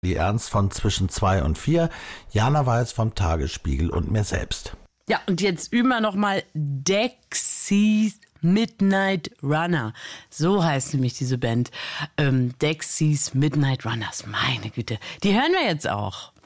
Die Ernst von Zwischen 2 und 4, Jana Weiß vom Tagesspiegel und mir selbst. Ja, und jetzt üben wir nochmal Dexys Midnight Runner. So heißt nämlich diese Band. Dexys Midnight Runners. Meine Güte. Die hören wir jetzt auch.